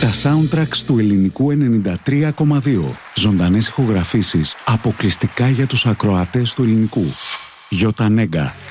Τα soundtracks του ελληνικού 93,2. Ζωντανές ηχογραφήσεις αποκλειστικά για τους ακροατές του ελληνικού. Γιώτα Νέγκα,